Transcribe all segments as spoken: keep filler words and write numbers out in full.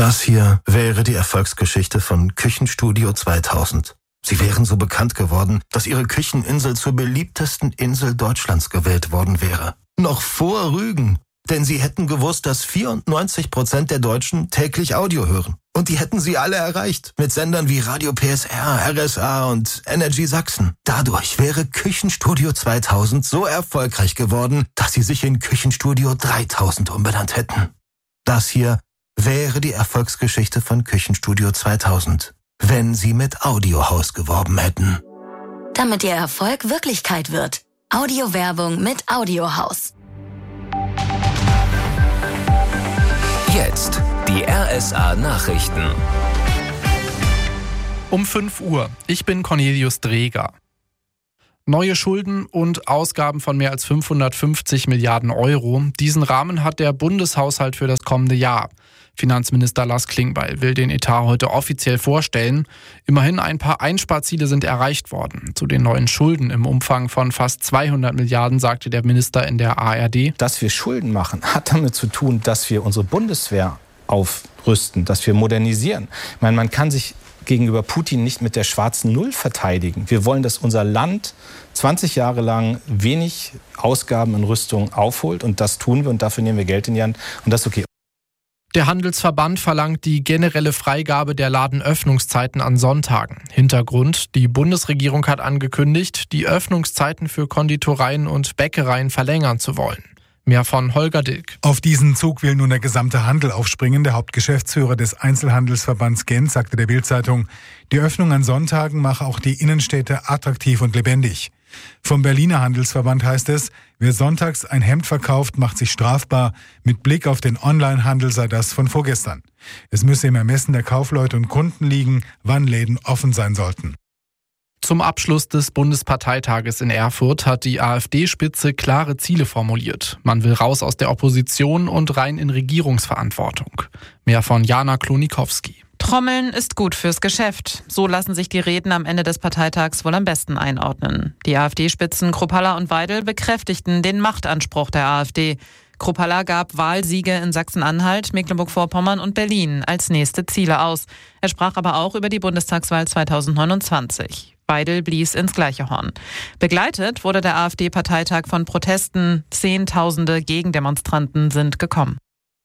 Das hier wäre die Erfolgsgeschichte von Küchenstudio zweitausend. Sie wären so bekannt geworden, dass ihre Kücheninsel zur beliebtesten Insel Deutschlands gewählt worden wäre. Noch vor Rügen. Denn sie hätten gewusst, dass vierundneunzig Prozent der Deutschen täglich Audio hören. Und die hätten sie alle erreicht. Mit Sendern wie Radio P S R, R S A und Energy Sachsen. Dadurch wäre Küchenstudio zweitausend so erfolgreich geworden, dass sie sich in Küchenstudio dreitausend umbenannt hätten. Das hier wäre die Erfolgsgeschichte von Küchenstudio zweitausend, wenn sie mit Audiohaus geworben hätten. Damit ihr Erfolg Wirklichkeit wird. Audiowerbung mit Audiohaus. Jetzt die R S A-Nachrichten. Um fünf Uhr. Ich bin Cornelius Dreger. Neue Schulden und Ausgaben von mehr als fünfhundertfünfzig Milliarden Euro. Diesen Rahmen hat der Bundeshaushalt für das kommende Jahr. Finanzminister Lars Klingbeil will den Etat heute offiziell vorstellen. Immerhin ein paar Einsparziele sind erreicht worden. Zu den neuen Schulden im Umfang von fast zweihundert Milliarden sagte der Minister in der A R D. Dass wir Schulden machen, hat damit zu tun, dass wir unsere Bundeswehr aufrüsten, dass wir modernisieren. Ich meine, man kann sich gegenüber Putin nicht mit der schwarzen Null verteidigen. Wir wollen, dass unser Land zwanzig Jahre lang wenig Ausgaben in Rüstung aufholt. Und das tun wir und dafür nehmen wir Geld in die Hand. Und das ist okay. Der Handelsverband verlangt die generelle Freigabe der Ladenöffnungszeiten an Sonntagen. Hintergrund: Die Bundesregierung hat angekündigt, die Öffnungszeiten für Konditoreien und Bäckereien verlängern zu wollen. Mehr von Holger Dilk. Auf diesen Zug will nun der gesamte Handel aufspringen. Der Hauptgeschäftsführer des Einzelhandelsverbands Gent sagte der Bild-Zeitung, die Öffnung an Sonntagen mache auch die Innenstädte attraktiv und lebendig. Vom Berliner Handelsverband heißt es, wer sonntags ein Hemd verkauft, macht sich strafbar. Mit Blick auf den Onlinehandel sei das von vorgestern. Es müsse im Ermessen der Kaufleute und Kunden liegen, wann Läden offen sein sollten. Zum Abschluss des Bundesparteitages in Erfurt hat die AfD-Spitze klare Ziele formuliert. Man will raus aus der Opposition und rein in Regierungsverantwortung. Mehr von Jana Klonikowski. Trommeln ist gut fürs Geschäft. So lassen sich die Reden am Ende des Parteitags wohl am besten einordnen. Die AfD-Spitzen Kruppalla und Weidel bekräftigten den Machtanspruch der AfD. Kruppalla gab Wahlsiege in Sachsen-Anhalt, Mecklenburg-Vorpommern und Berlin als nächste Ziele aus. Er sprach aber auch über die Bundestagswahl zweitausendneunundzwanzig. Weidel blies ins gleiche Horn. Begleitet wurde der AfD-Parteitag von Protesten. Zehntausende Gegendemonstranten sind gekommen.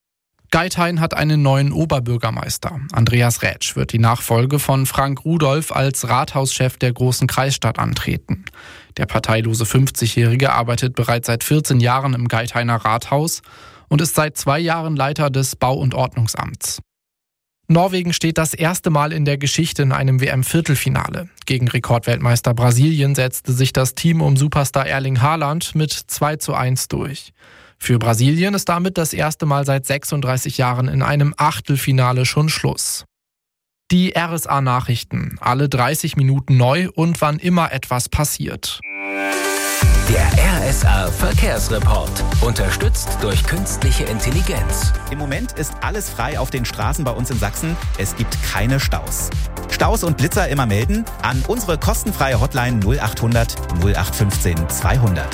Geithain hat einen neuen Oberbürgermeister. Andreas Rätsch wird die Nachfolge von Frank Rudolph als Rathauschef der großen Kreisstadt antreten. Der parteilose fünfzigjährige arbeitet bereits seit vierzehn Jahren im Geithainer Rathaus und ist seit zwei Jahren Leiter des Bau- und Ordnungsamts. Norwegen steht das erste Mal in der Geschichte in einem W M-Viertelfinale. Gegen Rekordweltmeister Brasilien setzte sich das Team um Superstar Erling Haaland mit zwei zu eins durch. Für Brasilien ist damit das erste Mal seit sechsunddreißig Jahren in einem Achtelfinale schon Schluss. Die R S A-Nachrichten, alle dreißig Minuten neu und wann immer etwas passiert. Der R S A-Verkehrsreport, unterstützt durch künstliche Intelligenz. Im Moment ist alles frei auf den Straßen bei uns in Sachsen. Es gibt keine Staus. Staus und Blitzer immer melden an unsere kostenfreie Hotline null achthundert null acht fünfzehn zweihundert.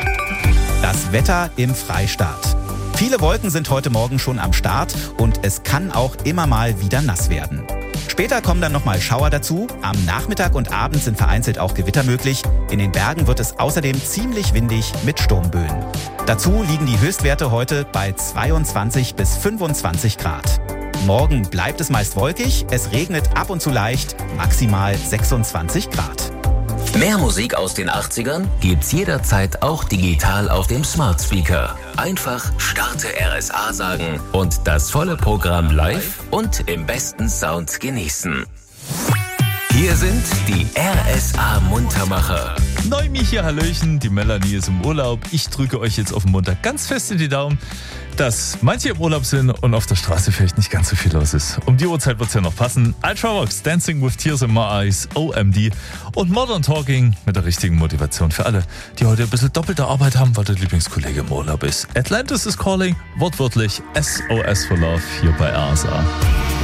Das Wetter im Freistaat. Viele Wolken sind heute Morgen schon am Start und es kann auch immer mal wieder nass werden. Später kommen dann nochmal Schauer dazu. Am Nachmittag und Abend sind vereinzelt auch Gewitter möglich. In den Bergen wird es außerdem ziemlich windig mit Sturmböen. Dazu liegen die Höchstwerte heute bei zweiundzwanzig bis fünfundzwanzig Grad. Morgen bleibt es meist wolkig, es regnet ab und zu leicht, maximal sechsundzwanzig Grad. Mehr Musik aus den achtzigern gibt's jederzeit auch digital auf dem Smart Speaker. Einfach Starte R S A sagen und das volle Programm live und im besten Sound genießen. Hier sind die R S A-Muntermacher. Neumi hier, Hallöchen, die Melanie ist im Urlaub. Ich drücke euch jetzt auf den Montag ganz fest in die Daumen, dass manche im Urlaub sind und auf der Straße vielleicht nicht ganz so viel los ist. Um die Uhrzeit wird es ja noch passen. Ultravox, Dancing with Tears in My Eyes, O M D und Modern Talking mit der richtigen Motivation für alle, die heute ein bisschen doppelte Arbeit haben, weil der Lieblingskollege im Urlaub ist. Atlantis is Calling, wortwörtlich S O S for Love hier bei R S A.